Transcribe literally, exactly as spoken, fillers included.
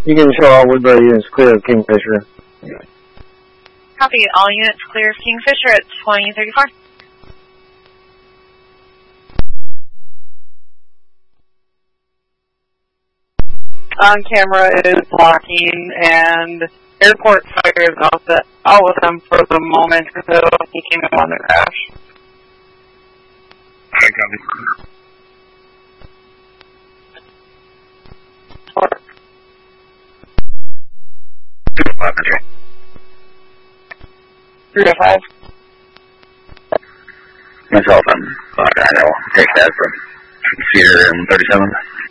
You can show all Woodbury units clear of Kingfisher. Copy. All units clear of Kingfisher at twenty thirty-four. On camera is blocking, and airport fire is all set out with them for the moment until he came in on the crash. I copy. Three to five. Myself, I'm fine. I know. Take that from Cedar and thirty-seven.